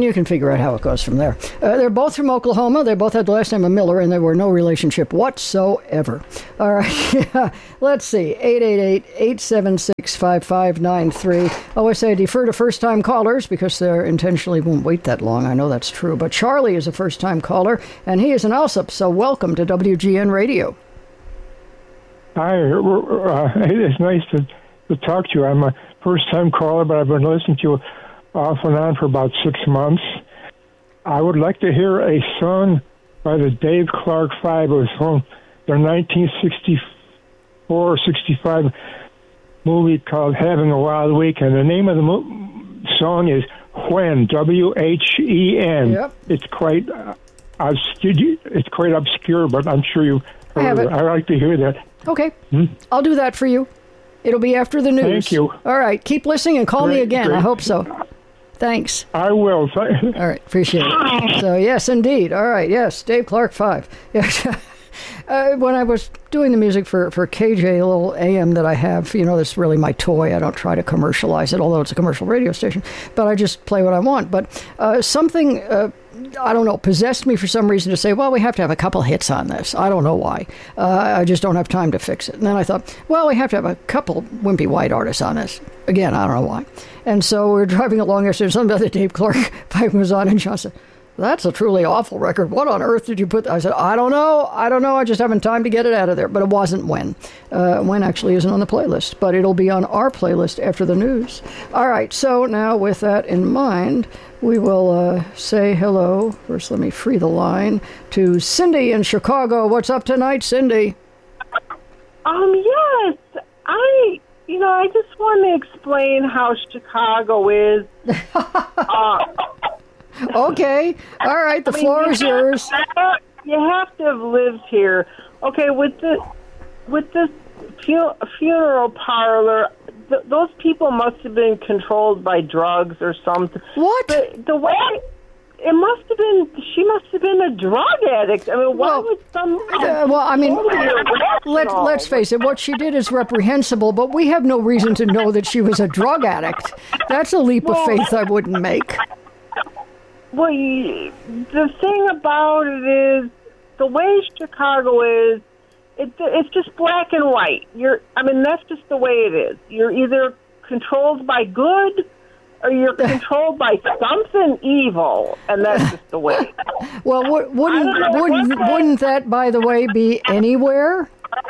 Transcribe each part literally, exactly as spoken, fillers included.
you can figure out how it goes from there. Uh, they're both from Oklahoma. They both had the last name of Miller, and they were no relationship whatsoever. All right. Yeah. Let's see. eight eight eight, eight seven six, five five nine three. I always say defer to first-time callers because they intentionally won't wait that long. I know that's true. But Charlie is a first-time caller, and he is an Alsop, so welcome to W G N Radio. Hi. Uh, it's nice to, to talk to you. I'm a first-time caller, but I've been listening to you off and on for about six months. I would like to hear a song by the Dave Clark Five. It was from their nineteen sixty-four or sixty-five movie called Having a Wild Week, and the name of the mo- song is When, W H E N. Yep. It's quite uh, obscure, it's quite obscure, but I'm sure you've heard I have it. it. I like to hear that. Okay. Hmm? I'll do that for you. It'll be after the news. Thank you. All right. Keep listening and call Great, me again. great. I hope so. Thanks. I will. All right. Appreciate it. So, yes, indeed. All right. Yes. Dave Clark Five. Yes. Uh, when I was doing the music for, for K J, a little A M that I have, you know, that's really my toy. I don't try to commercialize it, although it's a commercial radio station, but I just play what I want. But uh, something, uh, I don't know, possessed me for some reason to say, well, we have to have a couple hits on this. I don't know why. Uh, I just don't have time to fix it. And then I thought, well, we have to have a couple Wimpy White artists on this. Again, I don't know why. And so we were driving along yesterday, and something about the Dave Clark Five was on, and John said, that's a truly awful record. What on earth did you put? I said, I don't know. I don't know. I just haven't time to get it out of there. But it wasn't When. Uh, when actually isn't on the playlist, but it'll be on our playlist after the news. All right. So now with that in mind, we will uh, say hello. First, let me free the line to Cindy in Chicago. What's up tonight, Cindy? Um, yes. I, you know, I just want to explain how Chicago is. uh, Okay. All right. The I mean, floor you is have- yours. You have to have lived here. Okay, with the with this fu- funeral parlor, th- those people must have been controlled by drugs or something. What? The, the way it must have been, she must have been a drug addict. I mean, why Well, would some? Uh, well, I mean, totally let, irrational. let's face it, what she did is reprehensible, but we have no reason to know that she was a drug addict. That's a leap of Well- faith I wouldn't make. Well, you, the thing about it is, the way Chicago is, it, it's just black and white. You're, I mean, that's just the way it is. You're either controlled by good, or you're controlled by something evil, and that's just the way. Well, w- wouldn't, I don't know wouldn't, what that- wouldn't that, by the way, be anywhere?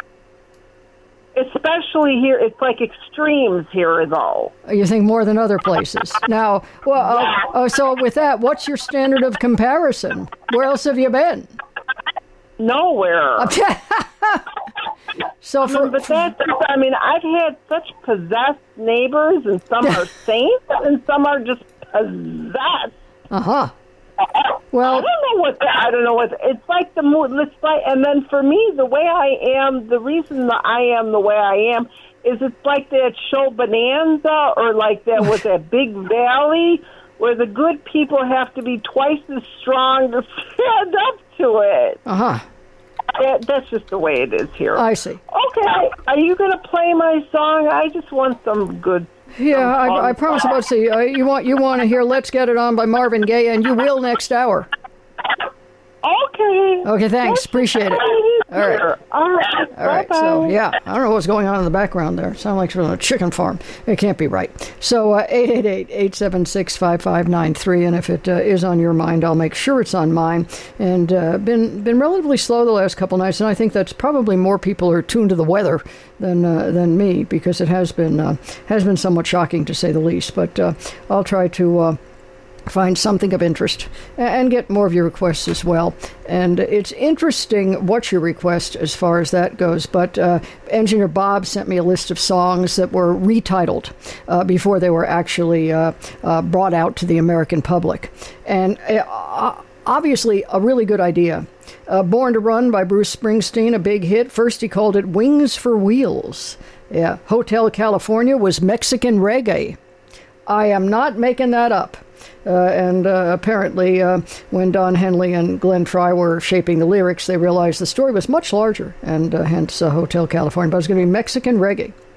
Especially here, it's like extremes here, though. You think more than other places. Now, well, uh, uh, so with that, what's your standard of comparison? Where else have you been? Nowhere. So for, But that's, I mean, I've had such possessed neighbors, and some are saints, and some are just possessed. uh-huh. I Well, don't know what the, I don't know what the, it's like the mood. It's like, and then for me, the way I am, the reason that I am the way I am is it's like that show Bonanza, or like that with that big valley where the good people have to be twice as strong to stand up to it. uh-huh. That, that's just the way it is here. I see. Okay, are you going to play my song? I just want some good. Yeah, some fun I, I promise about to see. Uh, you want you want to hear "Let's Get It On" by Marvin Gaye, and you will next hour. Okay. Okay, thanks. Appreciate it. All right. All right. All right. Bye-bye. So yeah, I don't know what's going on in the background there. Sound like from a chicken farm. It can't be right. So uh, eight eight eight, eight seven six, five five nine three, and if it uh, is on your mind, I'll make sure it's on mine. And uh, been been relatively slow the last couple nights, and I think that's probably more people are tuned to the weather than uh, than me, because it has been uh, has been somewhat shocking to say the least. But uh, I'll try to. Uh, find something of interest and get more of your requests as well. And it's interesting what you request as far as that goes, but uh, Engineer Bob sent me a list of songs that were retitled uh, before they were actually uh, uh, brought out to the American public. And uh, obviously a really good idea. Uh, Born to Run by Bruce Springsteen, a big hit. First he called it Wings for Wheels. Yeah, Hotel California was Mexican reggae. I am not making that up. Uh, and uh, apparently, uh, when Don Henley and Glenn Fry were shaping the lyrics, they realized the story was much larger, and uh, hence uh, Hotel California. But it was going to be Mexican reggae.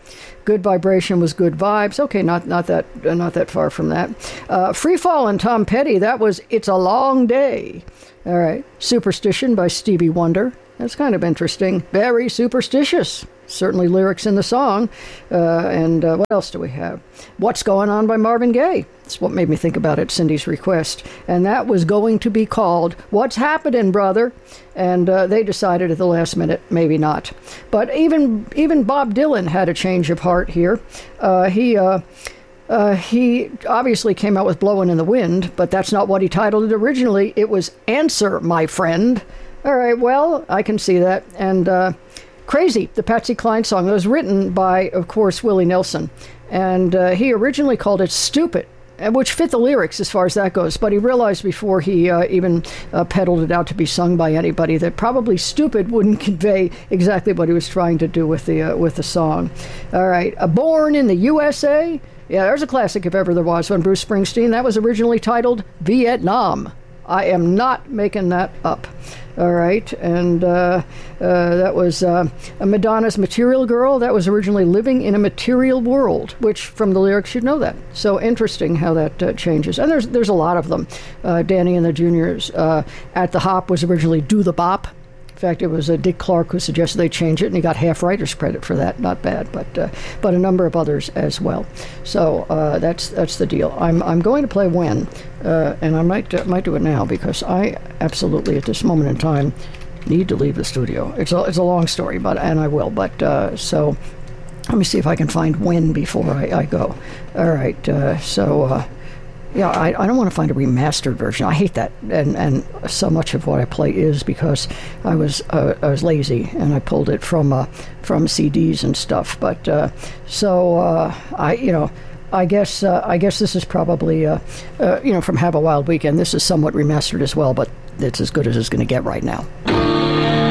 Good Vibration was Good Vibes. Okay, not not that uh, not that far from that. Uh, Free Fall and Tom Petty, that was It's a Long Day. All right. Superstition by Stevie Wonder. That's kind of interesting. Very superstitious. Certainly lyrics in the song. Uh, and uh, what else do we have? What's Going On by Marvin Gaye. That's what made me think about it, Cindy's request. And that was going to be called What's Happening, Brother? And uh, they decided at the last minute, maybe not. But even even Bob Dylan had a change of heart here. Uh, he... Uh, Uh, he obviously came out with Blowin' in the Wind, but that's not what he titled it originally. It was Answer, My Friend. All right, well, I can see that. And uh, Crazy, the Patsy Cline song, that was written by, of course, Willie Nelson. And uh, he originally called it Stupid, which fit the lyrics as far as that goes. But he realized before he uh, even uh, peddled it out to be sung by anybody that probably Stupid wouldn't convey exactly what he was trying to do with the, uh, with the song. All right, uh, Born in the U S A. Yeah, there's a classic if ever there was one. Bruce Springsteen. That was originally titled Vietnam. I am not making that up. All right. And uh, uh, that was uh, Madonna's Material Girl. That was originally Living in a Material World, which from the lyrics you'd know that. So interesting how that uh, changes. And there's there's a lot of them. Uh, Danny and the Juniors. Uh, At the Hop was originally Do the Bop. In fact, it was uh, Dick Clark who suggested they change it, and he got half writer's credit for that. Not bad, but uh, but a number of others as well. So uh, that's that's the deal. I'm I'm going to play When, uh, and I might uh, might do it now because I absolutely at this moment in time need to leave the studio. It's a it's a long story, but and I will. But uh, so let me see if I can find When before I, I go. All right. Uh, so. Uh, Yeah, I, I don't want to find a remastered version. I hate that, and and so much of what I play is because I was uh, I was lazy and I pulled it from uh, from C Ds and stuff. But uh, so uh, I you know I guess uh, I guess this is probably uh, uh, you know from Have a Wild Weekend. This is somewhat remastered as well, but it's as good as it's going to get right now.